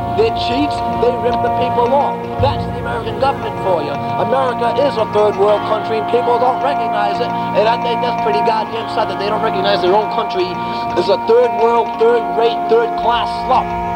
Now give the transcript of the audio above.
They're cheats, they rip the people off. That's the American government for you. America is a third world country and people don't recognize it. And I think that's pretty goddamn sad that they don't recognize their own country as a third world, third rate, third class slum.